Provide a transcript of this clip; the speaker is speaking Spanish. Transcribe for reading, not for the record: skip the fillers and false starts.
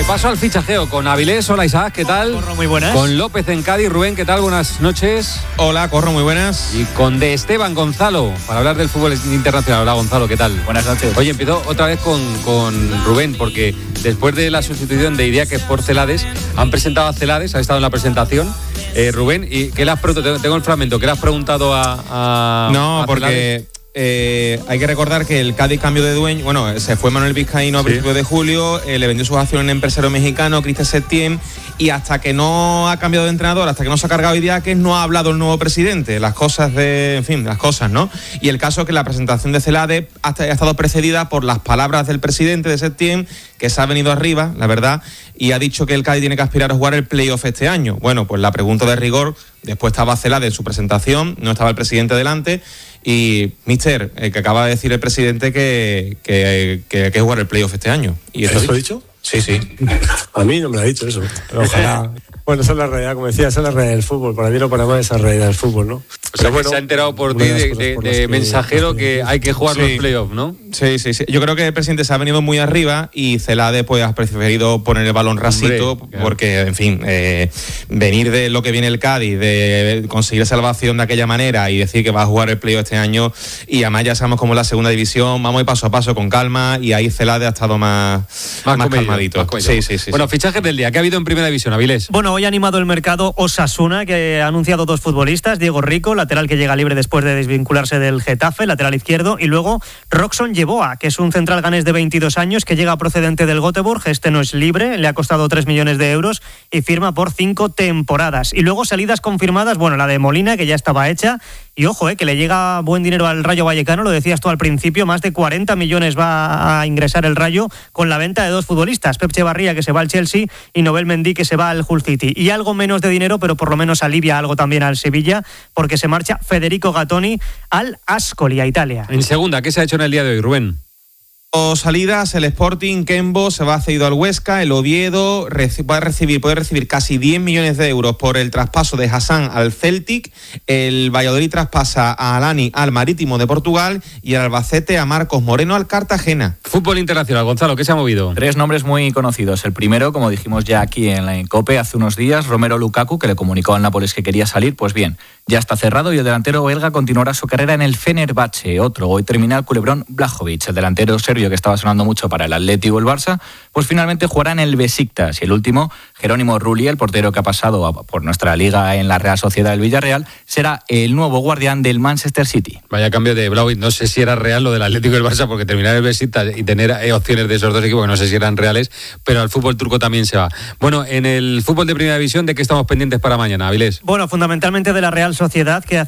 Repaso al fichajeo con Avilés. Hola Isaac, ¿qué tal? Corro, muy buenas. Con López en Cádiz. Rubén, ¿qué tal? Buenas noches. Hola, Corro, muy buenas. Y con De Esteban Gonzalo, para hablar del fútbol internacional. Hola Gonzalo, ¿qué tal? Buenas noches. Oye, empiezo otra vez con Rubén, porque después de la sustitución de Idiáquez por Celades, han presentado a Celades, ha estado en la presentación. Rubén, ¿y qué le has preguntado? Tengo el fragmento, ¿qué le has preguntado a No, a porque... Celades? Hay que recordar que el Cádiz cambió de dueño. Bueno, se fue Manuel Vizcaíno a principios de julio, le vendió sus acciones a un empresario mexicano, Cristian Septién, y hasta que no ha cambiado de entrenador, hasta que no se ha cargado Idiáquez, no ha hablado el nuevo presidente. Las cosas, ¿no? Y el caso es que la presentación de Celades ha estado precedida por las palabras del presidente de Septién, que se ha venido arriba, la verdad, y ha dicho que el Cádiz tiene que aspirar a jugar el playoff este año. Bueno, pues la pregunta de rigor, después estaba Celades en su presentación, no estaba el presidente delante. Y, mister, que acaba de decir el presidente que hay que jugar el playoff este año. ¿Y ¿Eso lo ha dicho? Sí. A mí no me lo ha dicho eso. Pero ojalá. Bueno, esa es la realidad, como decía, esa es la realidad del fútbol. Para mí no para más esa es la realidad del fútbol, ¿no? O sea, que se ha enterado por ti de mensajero que hay que jugar los playoffs, ¿no? Sí. Yo creo que el presidente se ha venido muy arriba y Celades pues ha preferido poner el balón rasito. Hombre, claro. Porque, en fin, venir de lo que viene el Cádiz, de conseguir salvación de aquella manera y decir que va a jugar el playoff este año, y además ya sabemos cómo es la segunda división, vamos a ir paso a paso con calma, y ahí Celades ha estado más calmadito. Sí. Bueno, fichajes del día, ¿qué ha habido en Primera División, Avilés? Bueno, hoy ha animado el mercado Osasuna, que ha anunciado 2 futbolistas, Diego Rico, lateral que llega libre después de desvincularse del Getafe, lateral izquierdo, y luego Roxon Yeboah, que es un central ganés de 22 años que llega procedente del Göteborg. Este no es libre, le ha costado 3 millones de euros y firma por 5 temporadas. Y luego salidas confirmadas, bueno, la de Molina, que ya estaba hecha, y ojo, que le llega buen dinero al Rayo Vallecano, lo decías tú al principio, más de 40 millones va a ingresar el Rayo con la venta de 2 futbolistas, Pep Echevarría, que se va al Chelsea, y Nobel Mendy, que se va al Hull City. Y algo menos de dinero, pero por lo menos alivia algo también al Sevilla, porque se marcha Federico Gattoni al Ascoli, a Italia. En segunda, ¿qué se ha hecho en el día de hoy, Rubén? Salidas, el Sporting, Kembo se va cedido al Huesca, el Oviedo puede recibir casi 10 millones de euros por el traspaso de Hassan al Celtic, el Valladolid traspasa a Alani al Marítimo de Portugal y el Albacete a Marcos Moreno al Cartagena. Fútbol internacional, Gonzalo, ¿qué se ha movido? 3 nombres muy conocidos. El primero, como dijimos ya aquí en la COPE hace unos días, Romelu Lukaku, que le comunicó al Nápoles que quería salir. Pues bien, ya está cerrado y el delantero belga continuará su carrera en el Fenerbahce. Otro, hoy termina el culebrón Blajovic, el delantero serbio que estaba sonando mucho para el Atleti o el Barça, pues finalmente jugará en el Besiktas. Y el último, Jerónimo Rulli, el portero que ha pasado por nuestra liga en la Real Sociedad del Villarreal, será el nuevo guardián del Manchester City. Vaya cambio de Blajovic, no sé si era real lo del Atlético y el Barça, porque terminar el Besiktas y tener opciones de esos dos equipos, que no sé si eran reales, pero al fútbol turco también se va. Bueno, en el fútbol de Primera División, ¿de qué estamos pendientes para mañana, Avilés? Bueno, fundamentalmente de la Real Sociedad, que ha